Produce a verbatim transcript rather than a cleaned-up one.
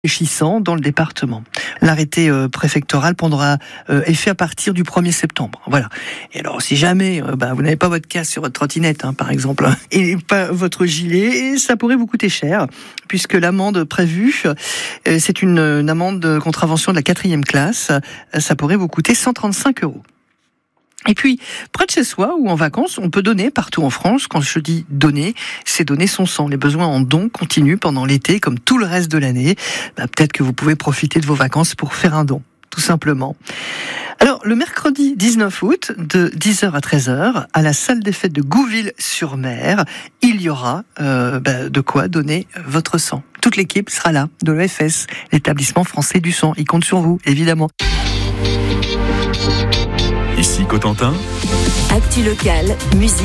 Réfléchissant dans le département. L'arrêté euh, préfectoral prendra euh, effet à partir du premier septembre. Voilà. Et alors, si jamais euh, bah, vous n'avez pas votre casque sur votre trottinette, hein, par exemple, hein, et pas votre gilet, et ça pourrait vous coûter cher, puisque l'amende prévue, euh, c'est une, une amende de contravention de la quatrième classe. Euh, ça pourrait vous coûter cent trente-cinq euros. Et puis, près de chez soi ou en vacances, on peut donner partout en France. Quand je dis donner, c'est donner son sang. Les besoins en dons continuent pendant l'été, comme tout le reste de l'année. Bah, peut-être que vous pouvez profiter de vos vacances pour faire un don, tout simplement. Alors, le mercredi dix-neuf août, de dix heures à treize heures, à la salle des fêtes de Gouville-sur-Mer, il y aura euh, bah, de quoi donner votre sang. Toute l'équipe sera là, de l'E F S, l'établissement français du sang. Il compte sur vous, évidemment. Ici Cotentin. Actu locale, musique.